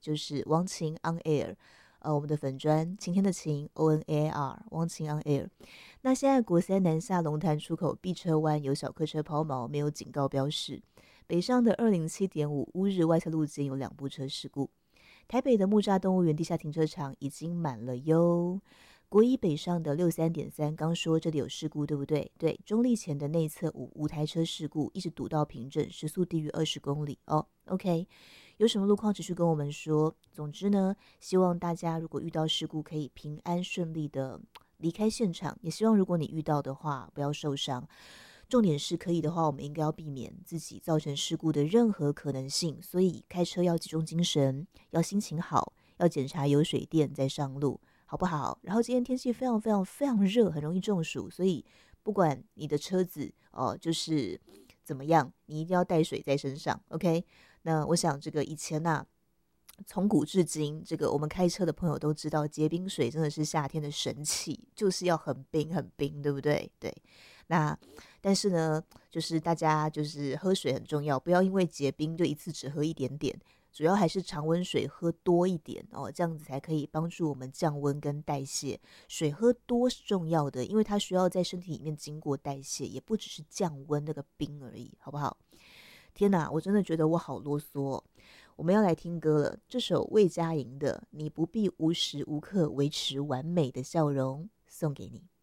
就是汪晴 on air，我们的粉专晴天的晴 ONAR 汪晴 on air。那现在国三南下龙潭出口 B 车弯有小客车抛锚，没有警告标示。北上的207.5乌日外侧路径有2部车事故。台北的木栅动物园地下停车场已经满了哟。国一北上的63.3，刚说这里有事故对不对？对，中立前的内侧五台车事故，一直堵到平镇，时速低于20公里哦。OK， 有什么路况持续跟我们说。总之呢，希望大家如果遇到事故可以平安顺利的离开现场，也希望如果你遇到的话不要受伤。重点是可以的话，我们应该要避免自己造成事故的任何可能性，所以开车要集中精神，要心情好，要检查有水电再上路，好不好？然后今天天气非常非常非常热，很容易中暑，所以不管你的车子就是怎么样，你一定要带水在身上 ，OK？ 那我想这个以前从古至今，这个我们开车的朋友都知道，结冰水真的是夏天的神器，就是要很冰很冰，对不对？对。那但是呢，就是大家就是喝水很重要，不要因为结冰就一次只喝一点点，主要还是常温水喝多一点哦，这样子才可以帮助我们降温跟代谢。水喝多是重要的，因为它需要在身体里面经过代谢，也不只是降温那个冰而已，好不好？天哪，我真的觉得我好啰嗦哦。我们要来听歌了，这首魏佳莹的《你不必无时无刻维持完美的笑容》送给你。